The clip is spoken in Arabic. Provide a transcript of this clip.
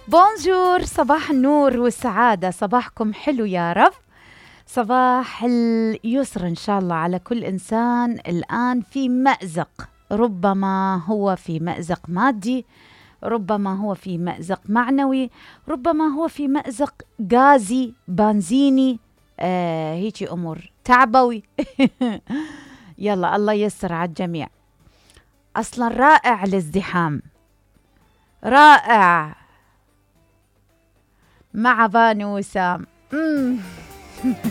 بونجور، صباح النور والسعادة، صباحكم حلو يا رب. صباح اليسر إن شاء الله على كل إنسان الآن في مأزق، ربما هو في مأزق مادي، ربما هو في مأزق معنوي، ربما هو في مأزق غازي بنزيني، هيجي أمور تعبوي. يلا الله يسر على الجميع. أصلا رائع الازدحام، رائع مع بانو وسام.